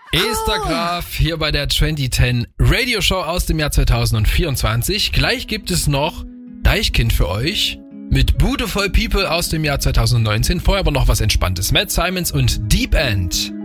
Esther Graf hier bei der 2010 Radio Show aus dem Jahr 2024. Gleich gibt es noch Deichkind für euch mit Beautiful People aus dem Jahr 2019. Vorher aber noch was Entspanntes. Matt Simons und Deep End.